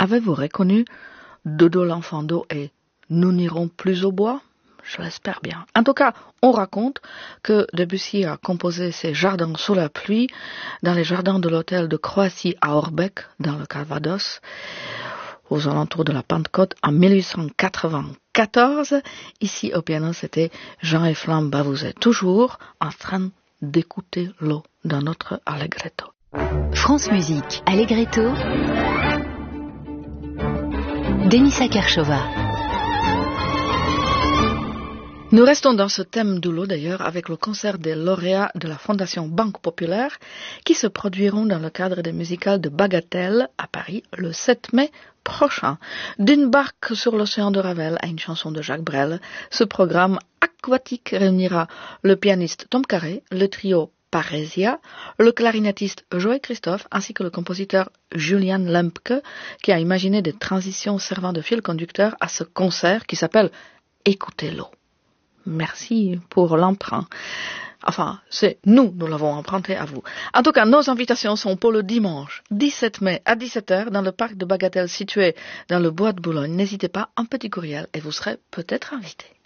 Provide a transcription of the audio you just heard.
Avez-vous reconnu Dodo l'enfant d'eau et Nous n'irons plus au bois? Je l'espère bien. En tout cas, on raconte que Debussy a composé ses jardins sous la pluie dans les jardins de l'hôtel de Croatie à Orbec, dans le Calvados, aux alentours de la Pentecôte, en 1894. Ici, au piano, c'était Jean-Eflamme Bavouzet, toujours en train d'écouter l'eau dans notre Allegretto. France Musique, Allegretto, Denisa Kershova. Nous restons dans ce thème de l'eau d'ailleurs avec le concert des lauréats de la Fondation Banque Populaire qui se produiront dans le cadre des musicales de Bagatelle à Paris le 7 mai prochain. D'une barque sur l'océan de Ravel à une chanson de Jacques Brel, ce programme aquatique réunira le pianiste Tom Carré, le trio Parésia, le clarinettiste Joël Christophe ainsi que le compositeur Julian Lempke qui a imaginé des transitions servant de fil conducteur à ce concert qui s'appelle Écoutez l'eau. Merci pour l'emprunt. Enfin, c'est nous l'avons emprunté à vous. En tout cas, nos invitations sont pour le dimanche 17 mai à 17h dans le parc de Bagatelle situé dans le bois de Boulogne. N'hésitez pas, un petit courriel et vous serez peut-être invité.